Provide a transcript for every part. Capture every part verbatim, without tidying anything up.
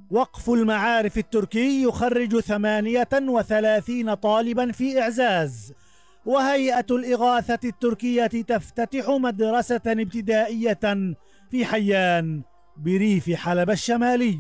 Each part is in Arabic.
وقف المعارف التركي يخرج ثمانية وثلاثين طالبا في إعزاز. وهيئة الإغاثة التركية تفتتح مدرسة ابتدائية في حيان بريف حلب الشمالي.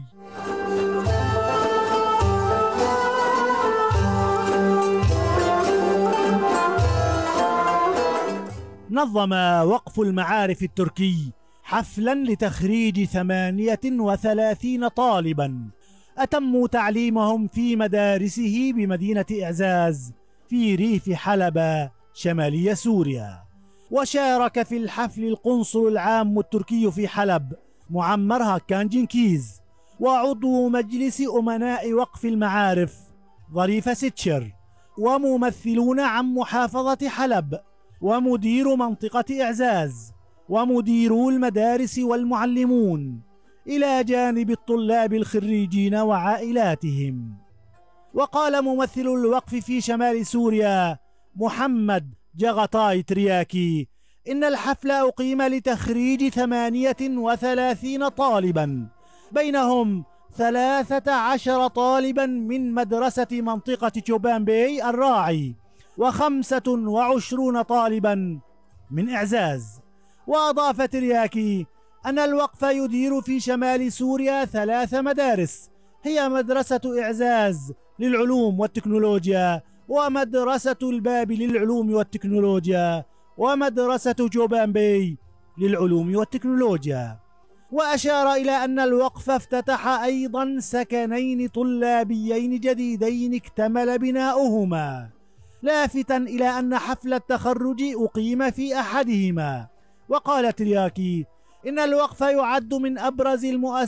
نظم وقف المعارف التركي حفلا لتخريج ثمانية وثلاثين طالبا أتموا تعليمهم في مدارسه بمدينة إعزاز في ريف حلب شمالي سوريا. وشارك في الحفل القنصل العام التركي في حلب معمر هاكان جنكيز، وعضو مجلس أمناء وقف المعارف ظريف ستشر، وممثلون عن محافظة حلب، ومدير منطقة إعزاز، ومديرو المدارس والمعلمون، إلى جانب الطلاب الخريجين وعائلاتهم. وقال ممثل الوقف في شمال سوريا محمد جغطاي ترياكي إن الحفل أقيم لتخريج ثمانية وثلاثين طالبا، بينهم ثلاثة عشر طالبا من مدرسة منطقة تشوبان بي الراعي، وخمسة وعشرون طالبا من إعزاز. وأضاف ترياكي أن الوقف يدير في شمال سوريا ثلاث مدارس، هي مدرسة إعزاز للعلوم والتكنولوجيا، ومدرسة الباب للعلوم والتكنولوجيا، ومدرسة جوبان بي للعلوم والتكنولوجيا. وأشار إلى أن الوقف افتتح أيضا سكنين طلابيين جديدين اكتمل بناؤهما، لافتا إلى أن حفل التخرج أقيم في أحدهما. وقال ترياكي إن الوقف يعد من أبرز المؤسسات